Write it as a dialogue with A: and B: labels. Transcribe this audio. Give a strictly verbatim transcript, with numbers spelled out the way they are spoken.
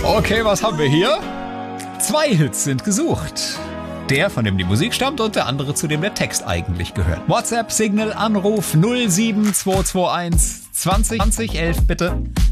A: Okay, was haben wir hier? Zwei Hits sind gesucht. Der, von dem die Musik stammt, und der andere, zu dem der Text eigentlich gehört. WhatsApp, Signal, Anruf null sieben zwei zwei eins zwanzig zwanzig elf bitte.